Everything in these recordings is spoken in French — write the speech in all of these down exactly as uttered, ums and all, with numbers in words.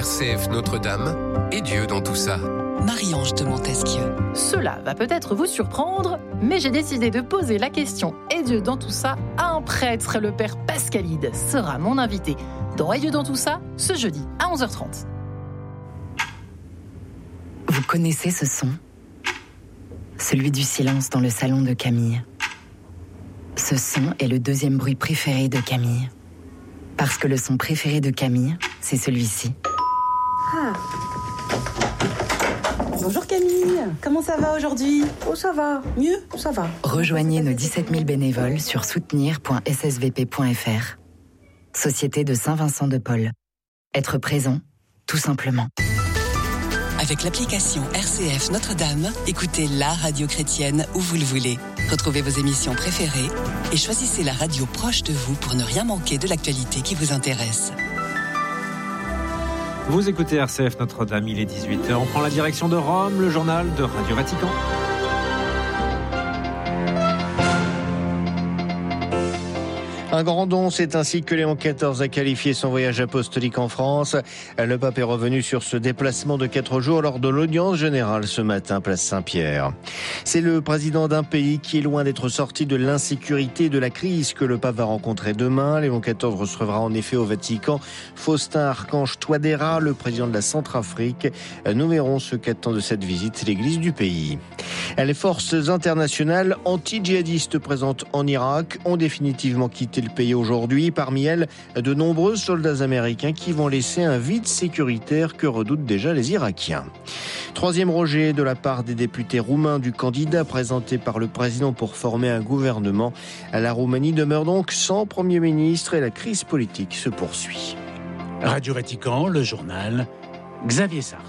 R C F Notre-Dame et Dieu dans tout ça. Marie-Ange de Montesquieu. Cela va peut-être vous surprendre, mais j'ai décidé de poser la question « Et Dieu dans tout ça ?» à un prêtre, le père Pascalide sera mon invité dans « Et Dieu dans tout ça ?» ce jeudi à onze heures trente. Vous connaissez ce son ? Celui du silence dans le salon de Camille. Ce son est le deuxième bruit préféré de Camille. Parce que le son préféré de Camille, c'est celui-ci. Ah. Bonjour Camille, comment ça va aujourd'hui ? Oh ça va, mieux, ça va. Rejoignez nos dix-sept mille bénévoles sur soutenir point s s v p point f r. Société de Saint-Vincent de Paul. Être présent, tout simplement. Avec l'application R C F Notre-Dame, écoutez la radio chrétienne où vous le voulez. Retrouvez vos émissions préférées et choisissez la radio proche de vous pour ne rien manquer de l'actualité qui vous intéresse. Vous écoutez R C F Notre-Dame, il est dix-huit heures. On prend la direction de Rome, le journal de Radio Vatican. Un grand don, c'est ainsi que Léon quatorze a qualifié son voyage apostolique en France. Le pape est revenu sur ce déplacement de quatre jours lors de l'audience générale ce matin, place Saint-Pierre. C'est le président d'un pays qui est loin d'être sorti de l'insécurité et de la crise que le pape va rencontrer demain. Léon quatorze recevra en effet au Vatican Faustin Archange Touadéra, le président de la Centrafrique. Nous verrons ce qu'attend de cette visite l'église du pays. Les forces internationales anti-djihadistes présentes en Irak ont définitivement quitté le pays aujourd'hui. Parmi elles, de nombreux soldats américains qui vont laisser un vide sécuritaire que redoutent déjà les Irakiens. Troisième rejet de la part des députés roumains du candidat présenté par le président pour former un gouvernement. La Roumanie demeure donc sans Premier ministre et la crise politique se poursuit. Radio Vatican, le journal, Xavier Sartre.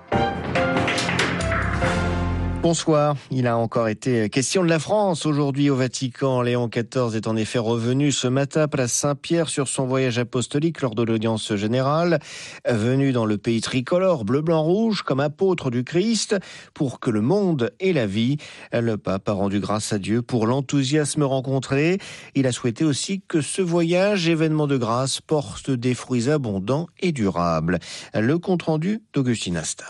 Bonsoir. Il a encore été question de la France aujourd'hui au Vatican. Léon quatorze est en effet revenu ce matin place Saint-Pierre sur son voyage apostolique lors de l'audience générale. Venu dans le pays tricolore bleu, blanc, rouge comme apôtre du Christ pour que le monde ait la vie. Le pape a rendu grâce à Dieu pour l'enthousiasme rencontré. Il a souhaité aussi que ce voyage, événement de grâce, porte des fruits abondants et durables. Le compte-rendu d'Augustine Asta.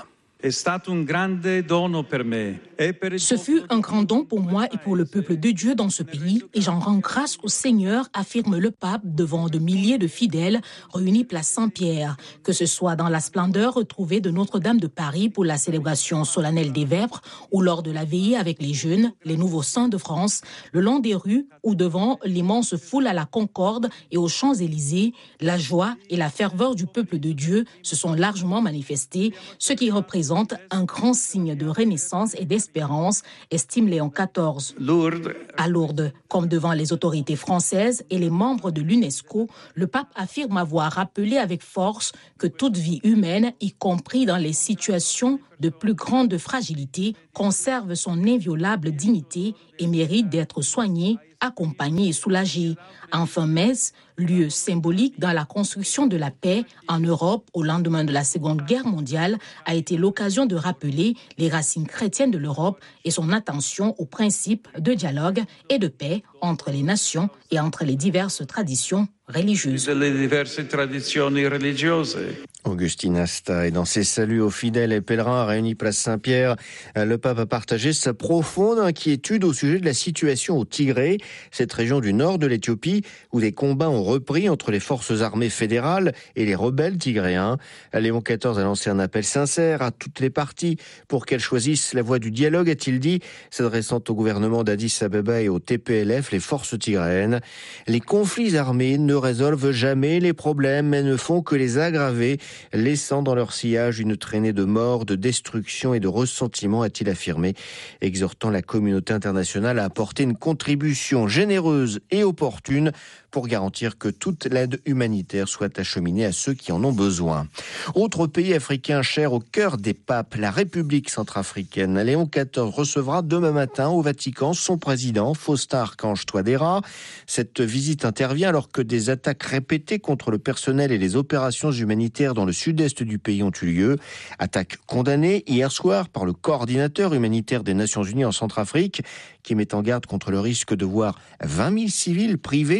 Ce fut un grand don pour moi et pour le peuple de Dieu dans ce pays et j'en rends grâce au Seigneur, affirme le pape devant de milliers de fidèles réunis place Saint-Pierre. Que ce soit dans la splendeur retrouvée de Notre-Dame de Paris pour la célébration solennelle des Vêpres ou lors de la veillée avec les jeunes, les nouveaux saints de France, le long des rues ou devant l'immense foule à la Concorde et aux Champs-Élysées, la joie et la ferveur du peuple de Dieu se sont largement manifestés, ce qui représente un grand signe de renaissance et d'espérance, estime Léon quatorze. Lourdes. À Lourdes, comme devant les autorités françaises et les membres de l'UNESCO, le pape affirme avoir rappelé avec force que toute vie humaine, y compris dans les situations de plus grande fragilité, conserve son inviolable dignité et mérite d'être soignée, accompagnée et soulagée. Enfin, Metz, lieu symbolique dans la construction de la paix en Europe au lendemain de la Seconde Guerre mondiale, a été l'occasion de rappeler les racines chrétiennes de l'Europe et son attention aux principes de dialogue et de paix entre les nations et entre les diverses traditions religieuses. Augustine Asta, et dans ses saluts aux fidèles et pèlerins réunis place Saint-Pierre, le pape a partagé sa profonde inquiétude au sujet de la situation au Tigré, cette région du nord de l'Éthiopie où des combats ont repris entre les forces armées fédérales et les rebelles tigréens. Léon quatorze a lancé un appel sincère à toutes les parties pour qu'elles choisissent la voie du dialogue, a-t-il dit, s'adressant au gouvernement d'Addis Abeba et au T P L F, les forces tigréennes. Les conflits armés ne résolvent jamais les problèmes, mais ne font que les aggraver, laissant dans leur sillage une traînée de morts, de destruction et de ressentiment, a-t-il affirmé, exhortant la communauté internationale à apporter une contribution généreuse et opportune pour garantir que toute l'aide humanitaire soit acheminée à ceux qui en ont besoin. Autre pays africain cher au cœur des papes, la République centrafricaine. Léon quatorze recevra demain matin au Vatican son président, Faustin Archange Touadéra. Cette visite intervient alors que des attaques répétées contre le personnel et les opérations humanitaires dans le sud-est du pays ont eu lieu. Attaques condamnées hier soir par le coordinateur humanitaire des Nations Unies en Centrafrique, qui met en garde contre le risque de voir vingt mille civils privés d'assistance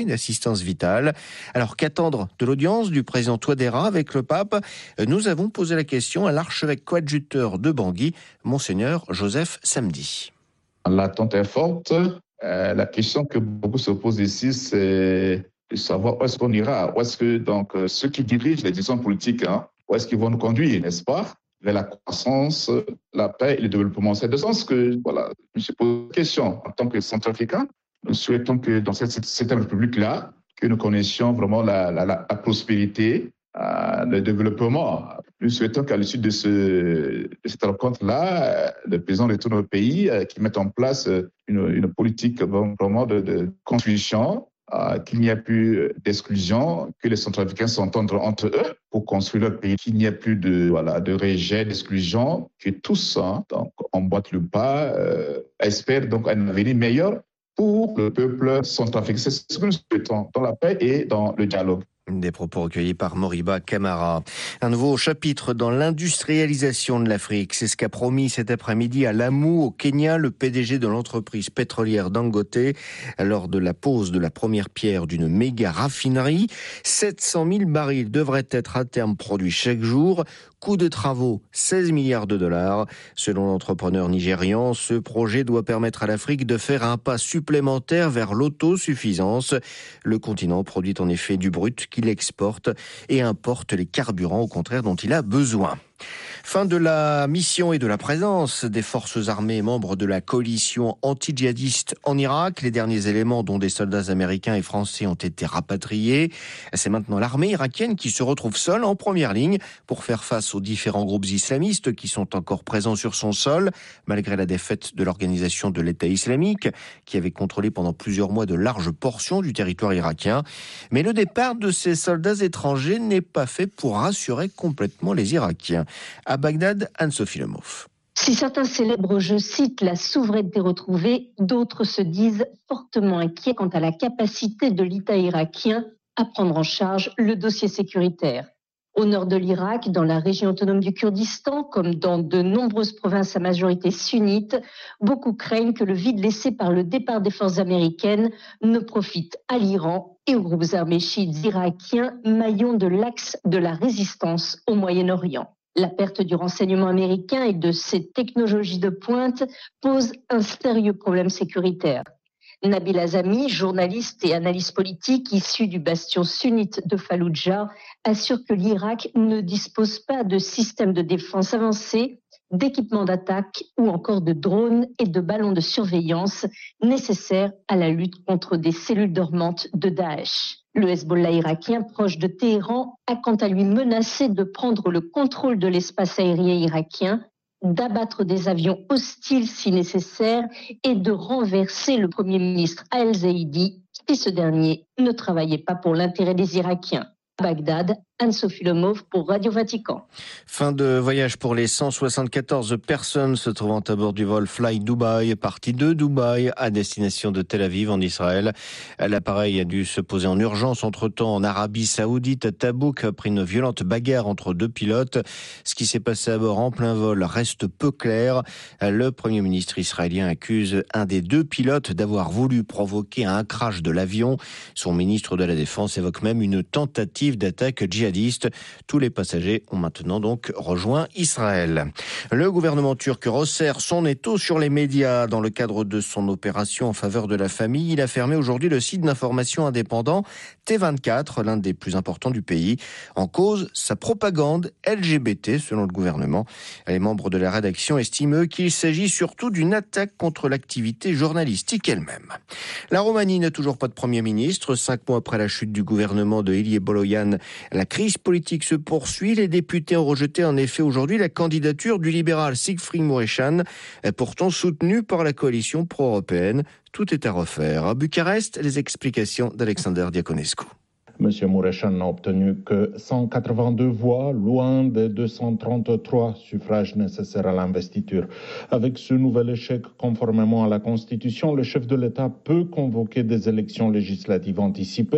assistance vitale. Alors qu'attendre de l'audience du président Touadéra avec le pape ? Nous avons posé la question à l'archevêque coadjuteur de Bangui, Monseigneur Joseph Samedi. L'attente est forte. Euh, la question que beaucoup se posent ici, c'est de savoir où est-ce qu'on ira, où est-ce que donc ceux qui dirigent les décisions politiques, hein, où est-ce qu'ils vont nous conduire, n'est-ce pas, vers la croissance, la paix et le développement. C'est de sens que, voilà, je me suis posé la question en tant que centrafricain. Nous souhaitons que dans cette, cette république-là, que nous connaissions vraiment la, la, la, la prospérité, euh, le développement. Nous souhaitons qu'à l'issue de, ce, de cette rencontre-là, le président retourne au pays, euh, qu'il mette en place une, une politique vraiment de, de construction, euh, qu'il n'y ait plus d'exclusion, que les Centrafricains s'entendent entre eux pour construire leur pays, qu'il n'y ait plus de, voilà, de rejet, d'exclusion, que tous hein, donc, emboîtent le pas, euh, espèrent donc un avenir meilleur pour le peuple centrafricain. C'est ce que nous souhaitons dans la paix et dans le dialogue. Des propos recueillis par Moriba Camara. Un nouveau chapitre dans l'industrialisation de l'Afrique. C'est ce qu'a promis cet après-midi à Lamu, au Kenya, le P D G de l'entreprise pétrolière Dangote, lors de la pose de la première pierre d'une méga raffinerie. sept cent mille barils devraient être à terme produits chaque jour. Coût de travaux, seize milliards de dollars. Selon l'entrepreneur nigérian, ce projet doit permettre à l'Afrique de faire un pas supplémentaire vers l'autosuffisance. Le continent produit en effet du brut qu'il exporte et importe les carburants au contraire dont il a besoin. Fin de la mission et de la présence des forces armées membres de la coalition anti-djihadiste en Irak. Les derniers éléments, dont des soldats américains et français, ont été rapatriés. C'est maintenant l'armée irakienne qui se retrouve seule en première ligne pour faire face aux différents groupes islamistes qui sont encore présents sur son sol, malgré la défaite de l'organisation de l'État islamique, qui avait contrôlé pendant plusieurs mois de larges portions du territoire irakien. Mais le départ de ces soldats étrangers n'est pas fait pour rassurer complètement les Irakiens. À Bagdad, Anne-Sophie Lemauve. Si certains célèbrent, je cite, la souveraineté retrouvée, d'autres se disent fortement inquiets quant à la capacité de l'État irakien à prendre en charge le dossier sécuritaire. Au nord de l'Irak, dans la région autonome du Kurdistan, comme dans de nombreuses provinces à majorité sunnite, beaucoup craignent que le vide laissé par le départ des forces américaines ne profite à l'Iran et aux groupes armés chiites irakiens, maillons de l'axe de la résistance au Moyen-Orient. La perte du renseignement américain et de ses technologies de pointe pose un sérieux problème sécuritaire. Nabil Azami, journaliste et analyste politique issu du bastion sunnite de Falloujah, assure que l'Irak ne dispose pas de systèmes de défense avancés, d'équipements d'attaque ou encore de drones et de ballons de surveillance nécessaires à la lutte contre des cellules dormantes de Daesh. Le Hezbollah irakien, proche de Téhéran, a quant à lui menacé de prendre le contrôle de l'espace aérien irakien, d'abattre des avions hostiles si nécessaire et de renverser le Premier ministre El-Zaidi si ce dernier ne travaillait pas pour l'intérêt des Irakiens. Bagdad, Anne-Sophie Lemauve pour Radio Vatican. Fin de voyage pour les cent soixante-quatorze personnes se trouvant à bord du vol Fly Dubai, parti de Dubaï à destination de Tel Aviv en Israël. L'appareil a dû se poser en urgence entre-temps en Arabie Saoudite, à Tabouk, après une violente bagarre entre deux pilotes. Ce qui s'est passé à bord en plein vol reste peu clair. Le Premier ministre israélien accuse un des deux pilotes d'avoir voulu provoquer un crash de l'avion. Son ministre de la Défense évoque même une tentative d'attaque djihadiste. Tous les passagers ont maintenant donc rejoint Israël. Le gouvernement turc resserre son étau sur les médias. Dans le cadre de son opération en faveur de la famille, il a fermé aujourd'hui le site d'information indépendant T vingt-quatre, l'un des plus importants du pays. En cause, sa propagande L G B T, selon le gouvernement. Les membres de la rédaction estiment, eux, qu'il s'agit surtout d'une attaque contre l'activité journalistique elle-même. La Roumanie n'a toujours pas de Premier ministre. Cinq mois après la chute du gouvernement de Ilie Boloyan, la La crise politique se poursuit. Les députés ont rejeté en effet aujourd'hui la candidature du libéral Siegfried Mureșan, pourtant soutenu par la coalition pro-européenne. Tout est à refaire. À Bucarest, les explications d'Alexander Diaconescu. Monsieur Mureșan n'a obtenu que cent quatre-vingt-deux voix, loin des deux cent trente-trois suffrages nécessaires à l'investiture. Avec ce nouvel échec, conformément à la Constitution, le chef de l'État peut convoquer des élections législatives anticipées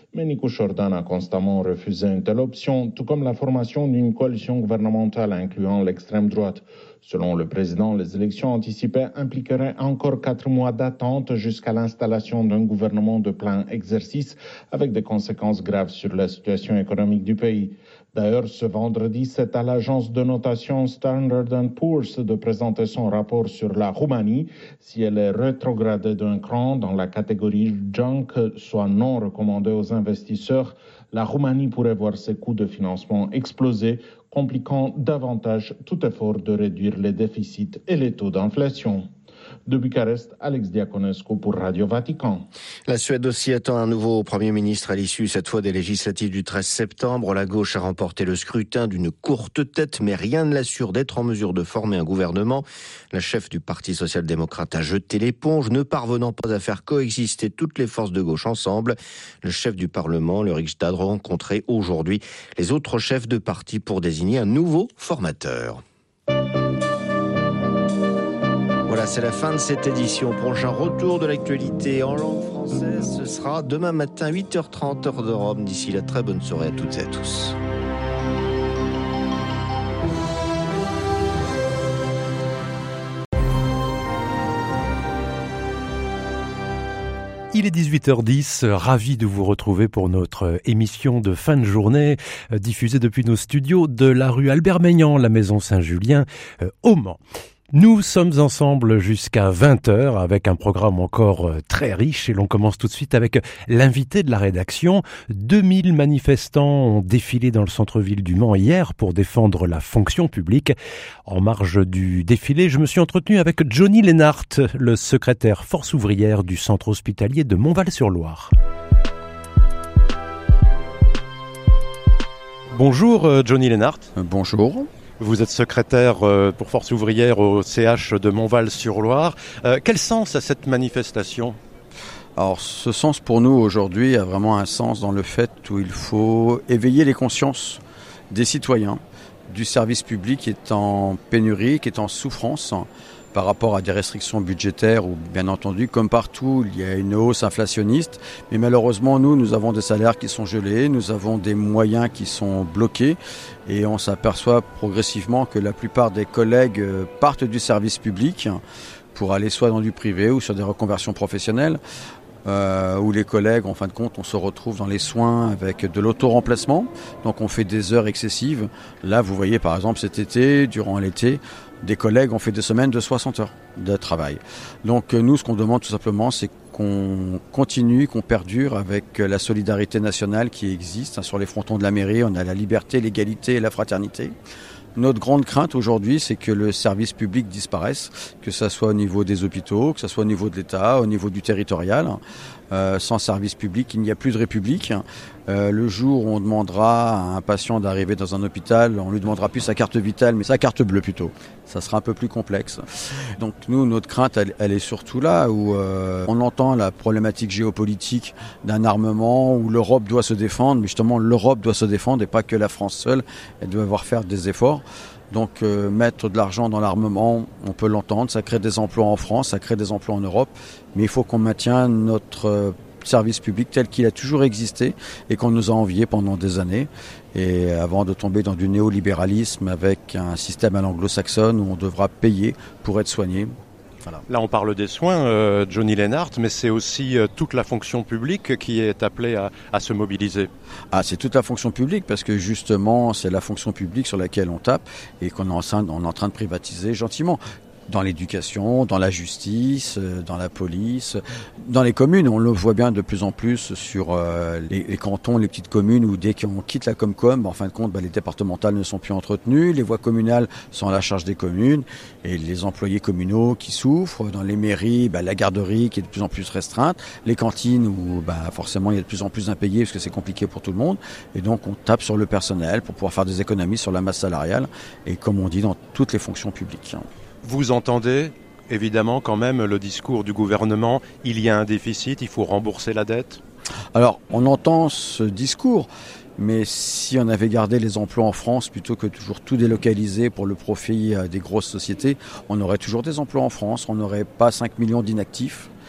Mais Nico Jordan a constamment refusé une telle option, tout comme la formation d'une coalition gouvernementale incluant l'extrême droite. Selon le président, les élections anticipées impliqueraient encore quatre mois d'attente jusqu'à l'installation d'un gouvernement de plein exercice avec des conséquences graves sur la situation économique du pays. D'ailleurs, ce vendredi, c'est à l'agence de notation Standard and Poor's de présenter son rapport sur la Roumanie. Si elle est rétrogradée d'un cran dans la catégorie junk, soit non recommandée aux investisseurs, la Roumanie pourrait voir ses coûts de financement exploser, compliquant davantage tout effort de réduire les déficits et les taux d'inflation. De Bucarest, Alex Diaconescu pour Radio Vatican. La Suède aussi attend un nouveau Premier ministre à l'issue, cette fois des législatives du treize septembre. La gauche a remporté le scrutin d'une courte tête, mais rien ne l'assure d'être en mesure de former un gouvernement. La chef du Parti social-démocrate a jeté l'éponge, ne parvenant pas à faire coexister toutes les forces de gauche ensemble. Le chef du Parlement, le Riksdag, a rencontré aujourd'hui les autres chefs de parti pour désigner un nouveau formateur. Voilà, c'est la fin de cette édition. Prochain retour de l'actualité en langue française, ce sera demain matin, huit heures trente, heure de Rome. D'ici là, très bonne soirée à toutes et à tous. Il est dix-huit heures dix, ravi de vous retrouver pour notre émission de fin de journée, diffusée depuis nos studios de la rue Albert-Maignan, la maison Saint-Julien, au Mans. Nous sommes ensemble jusqu'à vingt heures avec un programme encore très riche et l'on commence tout de suite avec l'invité de la rédaction. deux mille manifestants ont défilé dans le centre-ville du Mans hier pour défendre la fonction publique. En marge du défilé, je me suis entretenu avec Johnny Lennart, le secrétaire force ouvrière du centre hospitalier de Montval-sur-Loire. Bonjour Johnny Lennart. Bonjour. Vous êtes secrétaire pour Force ouvrière au C H de Montval-sur-Loire. Euh, quel sens a cette manifestation ? Alors, ce sens pour nous aujourd'hui a vraiment un sens dans le fait où il faut éveiller les consciences des citoyens, du service public qui est en pénurie, qui est en souffrance par rapport à des restrictions budgétaires où, bien entendu, comme partout, il y a une hausse inflationniste. Mais malheureusement, nous, nous avons des salaires qui sont gelés, nous avons des moyens qui sont bloqués et on s'aperçoit progressivement que la plupart des collègues partent du service public pour aller soit dans du privé ou sur des reconversions professionnelles. Euh, où les collègues, en fin de compte, on se retrouve dans les soins avec de l'auto-remplacement. Donc on fait des heures excessives. Là, vous voyez, par exemple, cet été, durant l'été, des collègues ont fait des semaines de soixante heures de travail. Donc nous, ce qu'on demande tout simplement, c'est qu'on continue, qu'on perdure avec la solidarité nationale qui existe. Sur les frontons de la mairie, on a la liberté, l'égalité et la fraternité. Notre grande crainte aujourd'hui, c'est que le service public disparaisse, que ce soit au niveau des hôpitaux, que ce soit au niveau de l'État, au niveau du territorial. Euh, sans service public, il n'y a plus de république. Euh, le jour où on demandera à un patient d'arriver dans un hôpital, on lui demandera plus sa carte vitale, mais sa carte bleue plutôt. Ça sera un peu plus complexe. Donc nous, notre crainte, elle, elle est surtout là où euh, on entend la problématique géopolitique d'un armement où l'Europe doit se défendre, mais justement l'Europe doit se défendre et pas que la France seule. Elle doit devoir faire des efforts. Donc euh, mettre de l'argent dans l'armement, on peut l'entendre, ça crée des emplois en France, ça crée des emplois en Europe, mais il faut qu'on maintienne notre euh, service public tel qu'il a toujours existé et qu'on nous a envié pendant des années. Et avant de tomber dans du néolibéralisme avec un système à l'anglo-saxonne où on devra payer pour être soigné. Voilà. Là, on parle des soins, euh, Johnny Lennart, mais c'est aussi euh, toute la fonction publique qui est appelée à, à se mobiliser. Ah, c'est toute la fonction publique parce que justement, c'est la fonction publique sur laquelle on tape et qu'on est en train, on est en train de privatiser gentiment. Dans l'éducation, dans la justice, dans la police, dans les communes. On le voit bien de plus en plus sur euh, les, les cantons, les petites communes où dès qu'on quitte la Comcom, en fin de compte, bah, les départementales ne sont plus entretenues, les voies communales sont à la charge des communes et les employés communaux qui souffrent. Dans les mairies, bah, la garderie qui est de plus en plus restreinte, les cantines où bah, forcément il y a de plus en plus d'impayés parce que c'est compliqué pour tout le monde. Et donc on tape sur le personnel pour pouvoir faire des économies sur la masse salariale et comme on dit dans toutes les fonctions publiques. Vous entendez évidemment quand même le discours du gouvernement, il y a un déficit, il faut rembourser la dette ? Alors, on entend ce discours, mais si on avait gardé les emplois en France plutôt que toujours tout délocaliser pour le profit des grosses sociétés, on aurait toujours des emplois en France, on n'aurait pas cinq millions d'inactifs.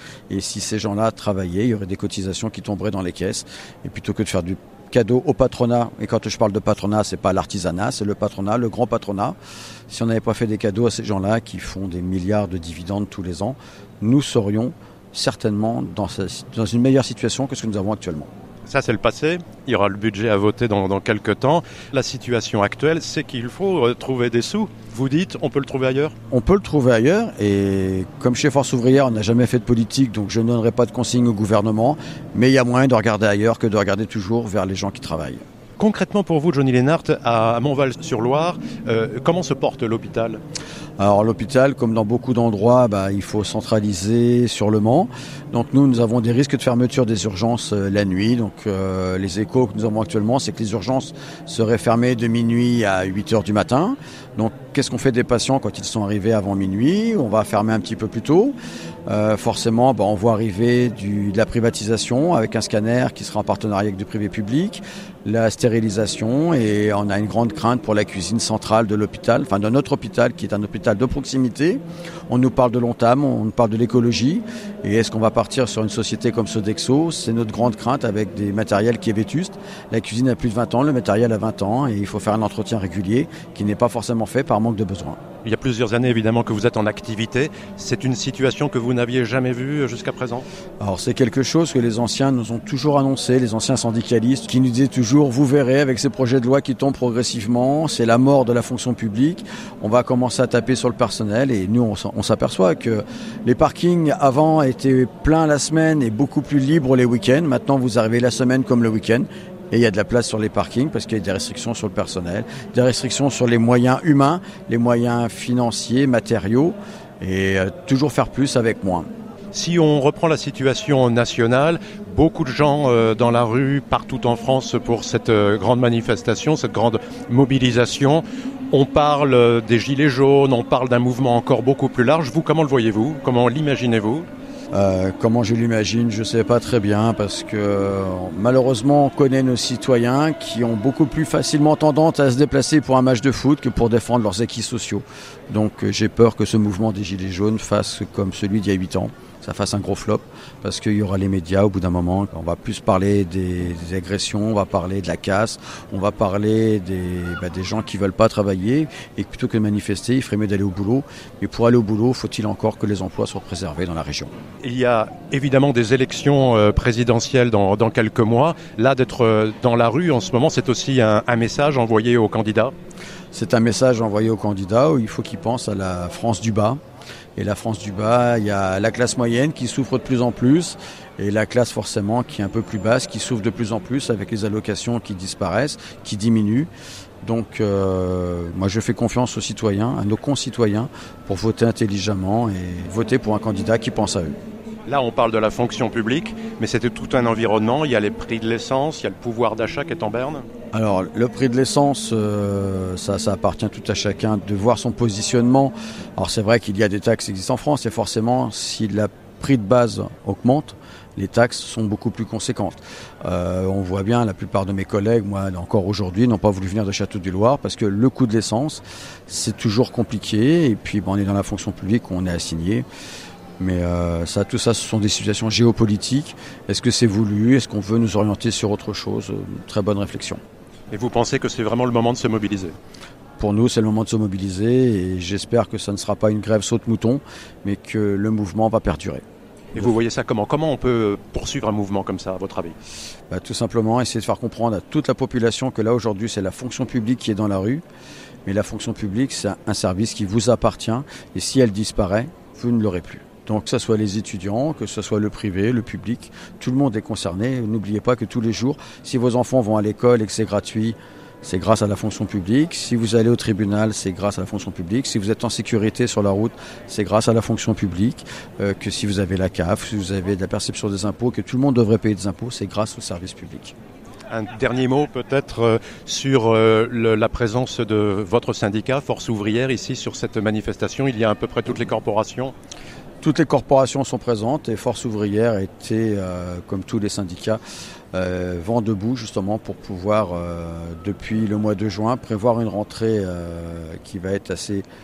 Et si ces gens-là travaillaient, il y aurait des cotisations qui tomberaient dans les caisses. Et plutôt que de faire du cadeau au patronat, et quand je parle de patronat, c'est pas l'artisanat, c'est le patronat, le grand patronat. Si on n'avait pas fait des cadeaux à ces gens-là qui font des milliards de dividendes tous les ans, nous serions certainement dans, dans une meilleure situation que ce que nous avons actuellement. Ça, c'est le passé. Il y aura le budget à voter dans, dans quelques temps. La situation actuelle, c'est qu'il faut trouver des sous. Vous dites, on peut le trouver ailleurs ? On peut le trouver ailleurs. Et comme chez Force ouvrière, on n'a jamais fait de politique, donc je ne donnerai pas de consignes au gouvernement. Mais il y a moyen de regarder ailleurs que de regarder toujours vers les gens qui travaillent. Concrètement pour vous, Johnny Lénart, à Montval-sur-Loire, euh, comment se porte l'hôpital ? Alors l'hôpital, comme dans beaucoup d'endroits, bah, il faut centraliser sur le Mans. Donc nous, nous avons des risques de fermeture des urgences euh, la nuit. Donc euh, les échos que nous avons actuellement, c'est que les urgences seraient fermées de minuit à huit heures du matin. Donc qu'est-ce qu'on fait des patients quand ils sont arrivés avant minuit ? On va fermer un petit peu plus tôt. Euh, forcément, bah, on voit arriver du, de la privatisation avec un scanner qui sera en partenariat avec du privé public, la stérilisation, et on a une grande crainte pour la cuisine centrale de l'hôpital, enfin de notre hôpital qui est un hôpital de proximité. On nous parle de long terme, on nous parle de l'écologie, et est-ce qu'on va partir sur une société comme Sodexo ? C'est notre grande crainte avec des matériels qui est vétuste. La cuisine a plus de vingt ans, le matériel a vingt ans, et il faut faire un entretien régulier qui n'est pas forcément fait par manque de besoin. Il y a plusieurs années évidemment que vous êtes en activité. C'est une situation que vous n'aviez jamais vue jusqu'à présent ? Alors c'est quelque chose que les anciens nous ont toujours annoncé, les anciens syndicalistes qui nous disaient toujours, vous verrez avec ces projets de loi qui tombent progressivement, c'est la mort de la fonction publique, on va commencer à taper sur le personnel, et nous on s'aperçoit que les parkings avant étaient pleins la semaine et beaucoup plus libres les week-ends. Maintenant vous arrivez la semaine comme le week-end. Et il y a de la place sur les parkings parce qu'il y a des restrictions sur le personnel, des restrictions sur les moyens humains, les moyens financiers, matériaux, et euh, toujours faire plus avec moins. Si on reprend la situation nationale, beaucoup de gens euh, dans la rue, partout en France pour cette euh, grande manifestation, cette grande mobilisation. On parle euh, des gilets jaunes, on parle d'un mouvement encore beaucoup plus large. Vous, comment le voyez-vous ? Comment l'imaginez-vous ? Euh, comment je l'imagine, je ne sais pas très bien, parce que euh, malheureusement on connaît nos citoyens qui ont beaucoup plus facilement tendance à se déplacer pour un match de foot que pour défendre leurs acquis sociaux. Donc euh, j'ai peur que ce mouvement des Gilets jaunes fasse comme celui d'il y a huit ans. Ça fasse un gros flop, parce qu'il y aura les médias au bout d'un moment. On va plus parler des, des agressions, on va parler de la casse, on va parler des, bah, des gens qui veulent pas travailler, et plutôt que de manifester, il ferait mieux d'aller au boulot. Mais pour aller au boulot, faut-il encore que les emplois soient préservés dans la région. Il y a évidemment des élections euh, présidentielles dans, dans quelques mois. Là, d'être euh, dans la rue en ce moment, c'est aussi un, un message envoyé aux candidats. C'est un message envoyé aux candidats où il faut qu'ils pensent à la France du bas. Et la France du bas, il y a la classe moyenne qui souffre de plus en plus, et la classe forcément qui est un peu plus basse, qui souffre de plus en plus avec les allocations qui disparaissent, qui diminuent. Donc euh, moi je fais confiance aux citoyens, à nos concitoyens, pour voter intelligemment et voter pour un candidat qui pense à eux. Là, on parle de la fonction publique, mais c'était tout un environnement. Il y a les prix de l'essence, il y a le pouvoir d'achat qui est en berne. Alors, le prix de l'essence, euh, ça, ça appartient tout à chacun de voir son positionnement. Alors, c'est vrai qu'il y a des taxes qui existent en France, et forcément, si le prix de base augmente, les taxes sont beaucoup plus conséquentes. Euh, on voit bien, la plupart de mes collègues, moi encore aujourd'hui, n'ont pas voulu venir de Château-du-Loir parce que le coût de l'essence, c'est toujours compliqué. Et puis, ben, on est dans la fonction publique, on est assigné. Mais euh, ça, tout ça, ce sont des situations géopolitiques. Est-ce que c'est voulu ? Est-ce qu'on veut nous orienter sur autre chose ? Très bonne réflexion. Et vous pensez que c'est vraiment le moment de se mobiliser ? Pour nous, c'est le moment de se mobiliser, et j'espère que ça ne sera pas une grève saute-mouton, mais que le mouvement va perdurer. Et vous voyez ça comment ? Comment on peut poursuivre un mouvement comme ça, à votre avis ? Bah, tout simplement, essayer de faire comprendre à toute la population que là, aujourd'hui, c'est la fonction publique qui est dans la rue. Mais la fonction publique, c'est un service qui vous appartient, et si elle disparaît, vous ne l'aurez plus. Donc que ce soit les étudiants, que ce soit le privé, le public, tout le monde est concerné. N'oubliez pas que tous les jours, si vos enfants vont à l'école et que c'est gratuit, c'est grâce à la fonction publique. Si vous allez au tribunal, c'est grâce à la fonction publique. Si vous êtes en sécurité sur la route, c'est grâce à la fonction publique. Euh, que si vous avez la C A F, si vous avez de la perception des impôts, que tout le monde devrait payer des impôts, c'est grâce au service public. Un dernier mot peut-être euh, sur euh, le, la présence de votre syndicat, Force ouvrière, ici sur cette manifestation. Il y a à peu près toutes les corporations. Toutes les corporations sont présentes, et Force ouvrière était, euh, comme tous les syndicats, euh, vent debout justement pour pouvoir, euh, depuis le mois de juin, prévoir une rentrée euh, qui va être assez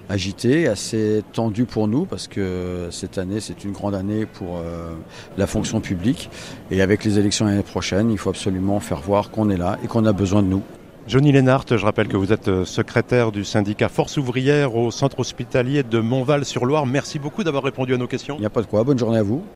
agité, assez tendu pour nous parce que cette année, c'est une grande année pour euh, la fonction publique. Et avec les élections l'année prochaine, il faut absolument faire voir qu'on est là et qu'on a besoin de nous. Johnny Lénart, je rappelle que vous êtes secrétaire du syndicat Force ouvrière au centre hospitalier de Montval-sur-Loire. Merci beaucoup d'avoir répondu à nos questions. Il n'y a pas de quoi, bonne journée à vous.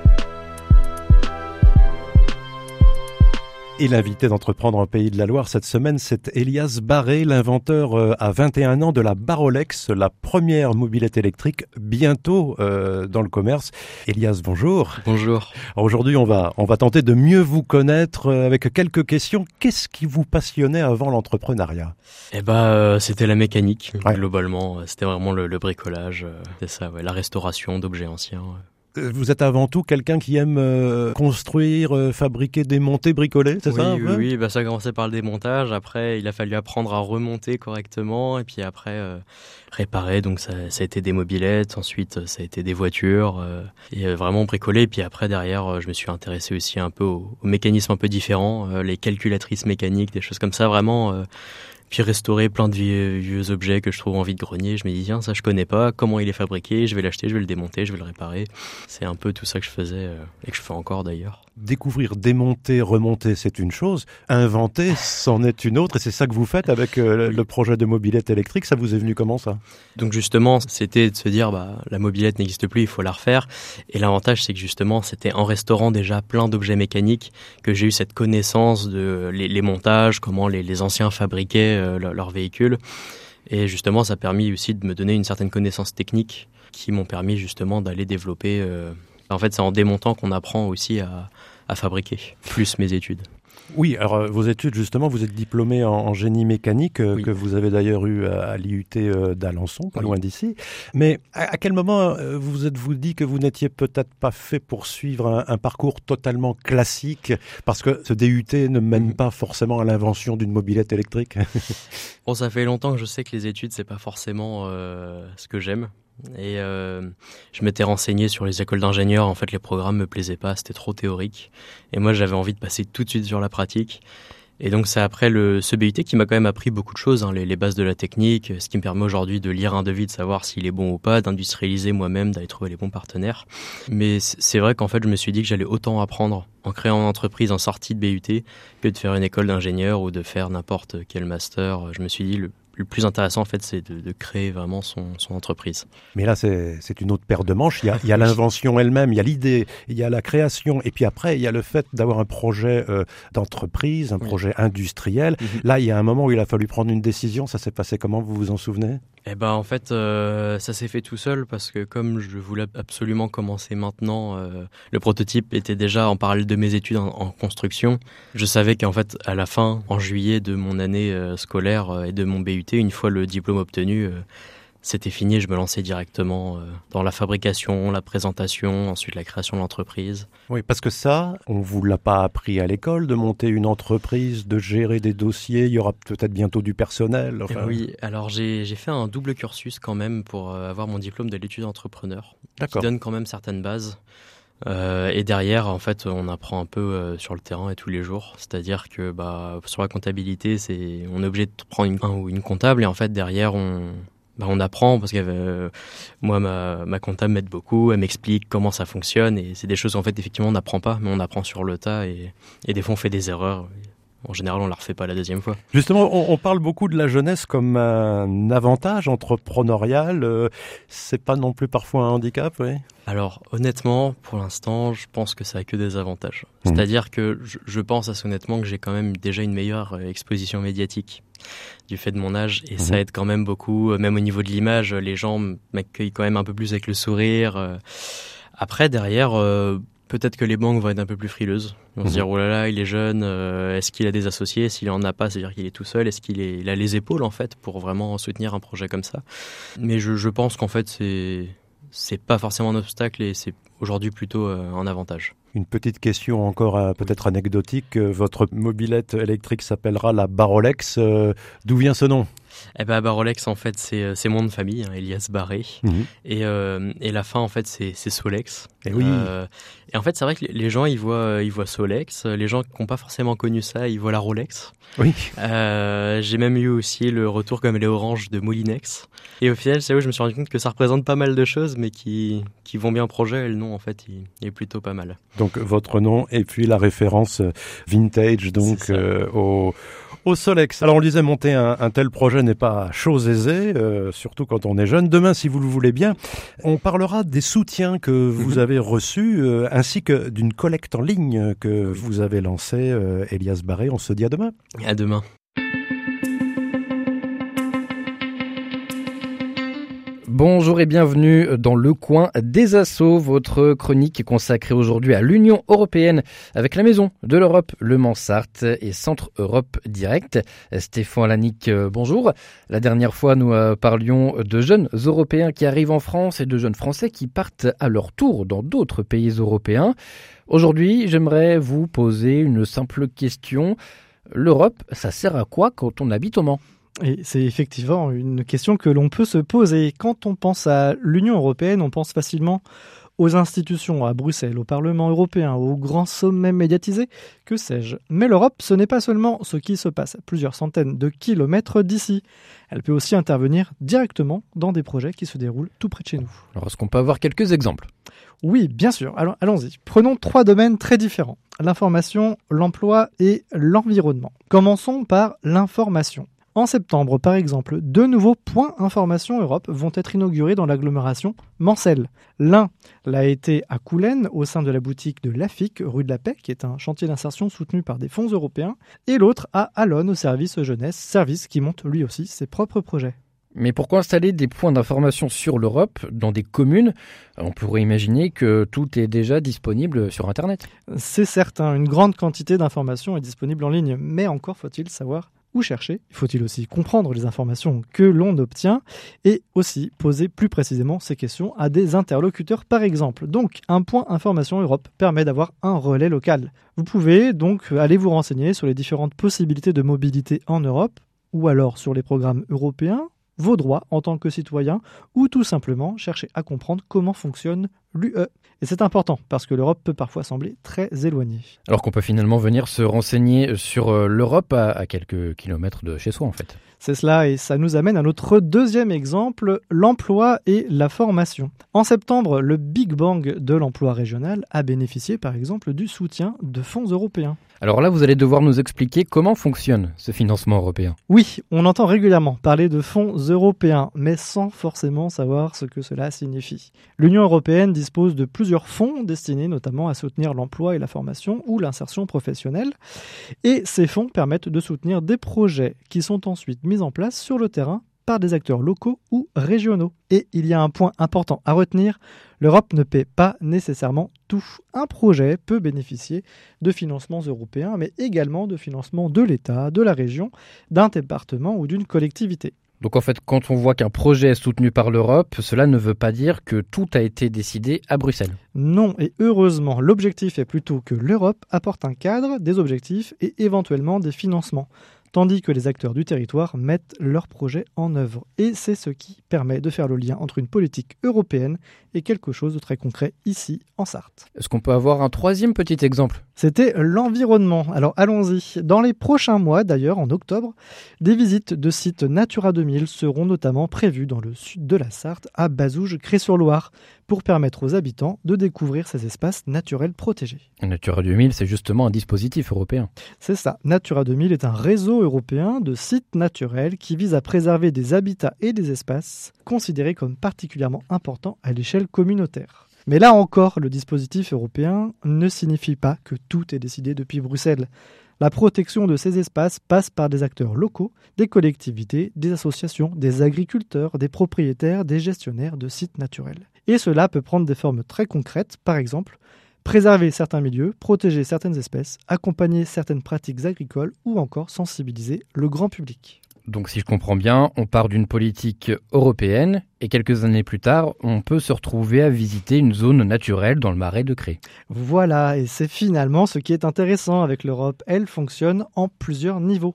Et l'invité d'Entreprendre en Pays de la Loire cette semaine, c'est Elias Barré, l'inventeur à vingt et un ans de la Barolex, la première mobilette électrique bientôt euh, dans le commerce. Elias, bonjour. Bonjour. Alors aujourd'hui, on va, on va tenter de mieux vous connaître avec quelques questions. Qu'est-ce qui vous passionnait avant l'entrepreneuriat ? Eh ben, euh, c'était la mécanique, ouais. Globalement. C'était vraiment le, le bricolage, euh, c'est ça, ouais, la restauration d'objets anciens. Ouais. Vous êtes avant tout quelqu'un qui aime euh, construire, euh, fabriquer, démonter, bricoler, c'est oui, ça un Oui, peu oui, bah ça a commencé par le démontage. Après, il a fallu apprendre à remonter correctement. Et puis après, euh, réparer. Donc ça, ça a été des mobilettes. Ensuite, ça a été des voitures. Euh, et euh, vraiment bricoler. Et puis après, derrière, euh, je me suis intéressé aussi un peu aux, aux mécanismes un peu différents. Euh, les calculatrices mécaniques, des choses comme ça. Vraiment... Euh, Puis restaurer plein de vieux, vieux objets que je trouve en vide-grenier. Je me dis, tiens, ça je connais pas, comment il est fabriqué, je vais l'acheter, je vais le démonter, je vais le réparer. C'est un peu tout ça que je faisais euh, et que je fais encore d'ailleurs. Découvrir, démonter, remonter, c'est une chose. Inventer, c'en est une autre. Et c'est ça que vous faites avec euh, le projet de mobilette électrique. Ça vous est venu comment, ça ? Donc justement, c'était de se dire, bah, la mobilette n'existe plus, il faut la refaire. Et l'avantage, c'est que justement, c'était en restaurant déjà plein d'objets mécaniques que j'ai eu cette connaissance de les, les montages, comment les, les anciens fabriquaient euh, leurs leur véhicules. Et justement, ça a permis aussi de me donner une certaine connaissance technique qui m'ont permis justement d'aller développer... Euh... En fait, c'est en démontant qu'on apprend aussi à, à fabriquer, plus mes études. Oui, alors euh, vos études, justement, vous êtes diplômé en, en génie mécanique, euh, oui. que vous avez d'ailleurs eu à, à l'I U T euh, d'Alençon, pas oui. loin d'ici. Mais à, à quel moment euh, vous êtes-vous dit que vous n'étiez peut-être pas fait pour suivre un, un parcours totalement classique, parce que ce D U T ne mène pas forcément à l'invention d'une mobilette électrique? Bon, ça fait longtemps que je sais que les études, c'est pas forcément euh, ce que j'aime. Et euh, je m'étais renseigné sur les écoles d'ingénieurs. En fait, les programmes me plaisaient pas, c'était trop théorique. Et moi, j'avais envie de passer tout de suite sur la pratique. Et donc, c'est après le, ce B U T qui m'a quand même appris beaucoup de choses, hein, les, les bases de la technique, ce qui me permet aujourd'hui de lire un devis, de savoir s'il est bon ou pas, d'industrialiser moi-même, d'aller trouver les bons partenaires. Mais c'est vrai qu'en fait, je me suis dit que j'allais autant apprendre en créant une entreprise en sortie de B U T que de faire une école d'ingénieur ou de faire n'importe quel master. Je me suis dit, le Le plus intéressant, en fait, c'est de, de créer vraiment son, son entreprise. Mais là, c'est, c'est une autre paire de manches. Il y a, il y a l'invention elle-même, il y a l'idée, il y a la création, et puis après, il y a le fait d'avoir un projet euh, d'entreprise, un oui. projet industriel. Mm-hmm. Là, il y a un moment où il a fallu prendre une décision. Ça s'est passé comment, vous vous en souvenez ? Eh ben, en fait, euh, ça s'est fait tout seul parce que comme je voulais absolument commencer maintenant, euh, le prototype était déjà en parallèle de mes études en, en construction. Je savais qu'en fait, à la fin, en juillet de mon année euh, scolaire euh, et de mon B U T, une fois le diplôme obtenu, euh, c'était fini. Je me lançais directement euh, dans la fabrication, la présentation, ensuite la création de l'entreprise. Oui, parce que ça, on vous l'a pas appris à l'école, de monter une entreprise, de gérer des dossiers. Il y aura peut-être bientôt du personnel. Enfin... Oui, alors j'ai, j'ai fait un double cursus quand même pour euh, avoir mon diplôme de l'étude d'entrepreneur, D'accord. qui donne quand même certaines bases. Euh, et derrière, en fait, on apprend un peu euh, sur le terrain et tous les jours. C'est-à-dire que bah, sur la comptabilité, c'est, on est obligé de prendre une, un ou une comptable. Et en fait, derrière, on, bah, on apprend parce que euh, moi, ma, ma comptable m'aide beaucoup. Elle m'explique comment ça fonctionne. Et c'est des choses qu'en fait, effectivement, on n'apprend pas. Mais on apprend sur le tas. Et, et des fois, on fait des erreurs. En général, on ne la refait pas la deuxième fois. Justement, on, on parle beaucoup de la jeunesse comme un avantage entrepreneurial. Euh, c'est pas non plus parfois un handicap, oui? Alors, honnêtement, pour l'instant, je pense que ça a que des avantages. Mmh. C'est-à-dire que je, je pense assez honnêtement que j'ai quand même déjà une meilleure exposition médiatique du fait de mon âge. Et mmh. ça aide quand même beaucoup. Même au niveau de l'image, les gens m'accueillent quand même un peu plus avec le sourire. Après, derrière... Euh, Peut-être que les banques vont être un peu plus frileuses. Ils vont mmh. se dire, oh là là, il est jeune, euh, est-ce qu'il a des associés? S'il en a pas, c'est-à-dire qu'il est tout seul. Est-ce qu'il est, il a les épaules, en fait, pour vraiment soutenir un projet comme ça? Mais je, je pense qu'en fait, c'est, c'est pas forcément un obstacle et c'est aujourd'hui plutôt euh, un avantage. Une petite question encore euh, peut-être anecdotique. Votre mobilette électrique s'appellera la Barolex. Euh, d'où vient ce nom? Eh ben, bah, Rolex, en fait, c'est, c'est mon nom de famille, hein, Elias Barré. Mmh. Et, euh, et la fin, en fait, c'est, c'est Solex. Et oui. Euh, et en fait, c'est vrai que les gens, ils voient, ils voient Solex. Les gens qui n'ont pas forcément connu ça, ils voient la Rolex. Oui. Euh, j'ai même eu aussi le retour comme les oranges de Moulinex. Et au final, c'est où je me suis rendu compte que ça représente pas mal de choses, mais qui, qui vont bien au projet. Et le nom, en fait, il, il est plutôt pas mal. Donc, votre nom et puis la référence vintage, donc, euh, au... Au Solex. Alors on le disait, monter un, un tel projet n'est pas chose aisée, euh, surtout quand on est jeune. Demain, si vous le voulez bien, on parlera des soutiens que vous avez reçus, euh, ainsi que d'une collecte en ligne que vous avez lancée, euh, Elias Barré. On se dit à demain. À demain. Bonjour et bienvenue dans Le Coin des Assos, votre chronique consacrée aujourd'hui à l'Union européenne avec la Maison de l'Europe, Le Mans Sarthe et Centre Europe Direct. Stéphane Lannick, bonjour. La dernière fois, nous parlions de jeunes Européens qui arrivent en France et de jeunes Français qui partent à leur tour dans d'autres pays européens. Aujourd'hui, j'aimerais vous poser une simple question. L'Europe, ça sert à quoi quand on habite au Mans ? Et c'est effectivement une question que l'on peut se poser. Quand on pense à l'Union européenne, on pense facilement aux institutions, à Bruxelles, au Parlement européen, aux grands sommets médiatisés, que sais-je. Mais l'Europe, ce n'est pas seulement ce qui se passe à plusieurs centaines de kilomètres d'ici. Elle peut aussi intervenir directement dans des projets qui se déroulent tout près de chez nous. Alors, est-ce qu'on peut avoir quelques exemples ? Oui, bien sûr. Alors, allons-y. Prenons trois domaines très différents. L'information, l'emploi et l'environnement. Commençons par l'information. En septembre, par exemple, deux nouveaux points Information Europe vont être inaugurés dans l'agglomération Mansel. L'un l'a été à Coulennes, au sein de la boutique de l'A F I C, rue de la Paix, qui est un chantier d'insertion soutenu par des fonds européens, et l'autre à Allonne, au service jeunesse, service qui monte lui aussi ses propres projets. Mais pourquoi installer des points d'information sur l'Europe dans des communes ? On pourrait imaginer que tout est déjà disponible sur Internet. C'est certain, une grande quantité d'informations est disponible en ligne, mais encore faut-il savoir où chercher. Faut-il aussi comprendre les informations que l'on obtient et aussi poser plus précisément ces questions à des interlocuteurs par exemple. Donc, un point Information Europe permet d'avoir un relais local. Vous pouvez donc aller vous renseigner sur les différentes possibilités de mobilité en Europe ou alors sur les programmes européens, vos droits en tant que citoyen ou tout simplement chercher à comprendre comment fonctionne l'U E. Et c'est important parce que l'Europe peut parfois sembler très éloignée. Alors qu'on peut finalement venir se renseigner sur l'Europe à, à quelques kilomètres de chez soi en fait. C'est cela et ça nous amène à notre deuxième exemple, l'emploi et la formation. En septembre, le Big Bang de l'emploi régional a bénéficié par exemple du soutien de fonds européens. Alors là, vous allez devoir nous expliquer comment fonctionne ce financement européen. Oui, on entend régulièrement parler de fonds européens, mais sans forcément savoir ce que cela signifie. L'Union européenne dispose de plusieurs fonds destinés notamment à soutenir l'emploi et la formation ou l'insertion professionnelle. Et ces fonds permettent de soutenir des projets qui sont ensuite mis en place sur le terrain par des acteurs locaux ou régionaux. Et il y a un point important à retenir, l'Europe ne paie pas nécessairement tout. Un projet peut bénéficier de financements européens, mais également de financements de l'État, de la région, d'un département ou d'une collectivité. Donc en fait, quand on voit qu'un projet est soutenu par l'Europe, cela ne veut pas dire que tout a été décidé à Bruxelles. Non, et heureusement, l'objectif est plutôt que l'Europe apporte un cadre, des objectifs et éventuellement des financements, tandis que les acteurs du territoire mettent leurs projets en œuvre. Et c'est ce qui permet de faire le lien entre une politique européenne et quelque chose de très concret ici, en Sarthe. Est-ce qu'on peut avoir un troisième petit exemple ? C'était l'environnement. Alors allons-y. Dans les prochains mois, d'ailleurs en octobre, des visites de sites Natura deux mille seront notamment prévues dans le sud de la Sarthe, à Bazouges-Cré-sur-Loire, pour permettre aux habitants de découvrir ces espaces naturels protégés. Natura deux mille, c'est justement un dispositif européen. C'est ça. Natura deux mille est un réseau européen de sites naturels qui vise à préserver des habitats et des espaces considérés comme particulièrement importants à l'échelle communautaire. Mais là encore, le dispositif européen ne signifie pas que tout est décidé depuis Bruxelles. La protection de ces espaces passe par des acteurs locaux, des collectivités, des associations, des agriculteurs, des propriétaires, des gestionnaires de sites naturels. Et cela peut prendre des formes très concrètes, par exemple, préserver certains milieux, protéger certaines espèces, accompagner certaines pratiques agricoles ou encore sensibiliser le grand public. Donc si je comprends bien, on part d'une politique européenne et quelques années plus tard, on peut se retrouver à visiter une zone naturelle dans le marais de Cré. Voilà, et c'est finalement ce qui est intéressant avec l'Europe. Elle fonctionne en plusieurs niveaux.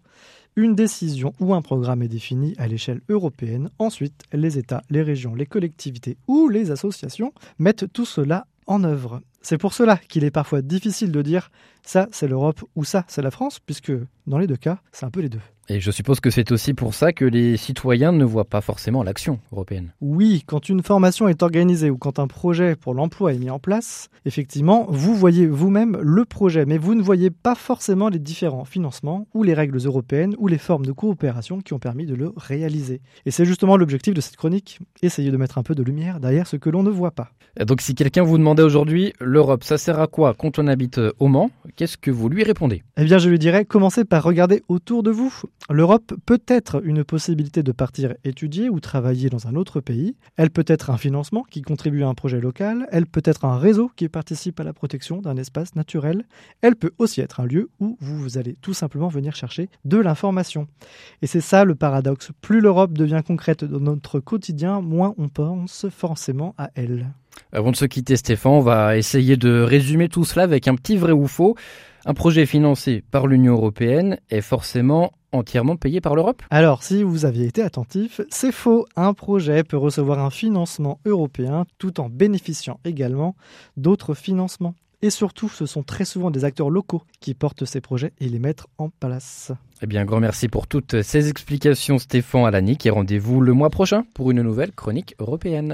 Une décision ou un programme est défini à l'échelle européenne. Ensuite, les États, les régions, les collectivités ou les associations mettent tout cela en œuvre. C'est pour cela qu'il est parfois difficile de dire ça c'est l'Europe ou ça c'est la France, puisque dans les deux cas, c'est un peu les deux. Et je suppose que c'est aussi pour ça que les citoyens ne voient pas forcément l'action européenne. Oui, quand une formation est organisée ou quand un projet pour l'emploi est mis en place, effectivement, vous voyez vous-même le projet, mais vous ne voyez pas forcément les différents financements ou les règles européennes ou les formes de coopération qui ont permis de le réaliser. Et c'est justement l'objectif de cette chronique, essayer de mettre un peu de lumière derrière ce que l'on ne voit pas. Donc si quelqu'un vous demandait aujourd'hui, l'Europe, ça sert à quoi quand on habite au Mans ? Qu'est-ce que vous lui répondez ? Eh bien, je lui dirais, commencez par regarder autour de vous. L'Europe peut être une possibilité de partir étudier ou travailler dans un autre pays. Elle peut être un financement qui contribue à un projet local. Elle peut être un réseau qui participe à la protection d'un espace naturel. Elle peut aussi être un lieu où vous allez tout simplement venir chercher de l'information. Et c'est ça le paradoxe. Plus l'Europe devient concrète dans notre quotidien, moins on pense forcément à elle. Avant de se quitter, Stéphane, on va essayer de résumer tout cela avec un petit vrai ou faux. Un projet financé par l'Union européenne est forcément entièrement payé par l'Europe ? Alors, si vous aviez été attentif, c'est faux. Un projet peut recevoir un financement européen tout en bénéficiant également d'autres financements. Et surtout, ce sont très souvent des acteurs locaux qui portent ces projets et les mettent en place. Eh bien, grand merci pour toutes ces explications, Stéphane Alanic, et rendez-vous le mois prochain pour une nouvelle chronique européenne.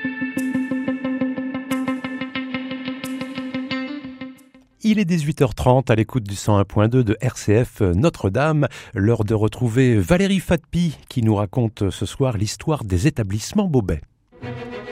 Il est dix-huit heures trente à l'écoute du cent un point deux de R C F Notre-Dame. L'heure de retrouver Valérie Fatpi qui nous raconte ce soir l'histoire des établissements Bobet.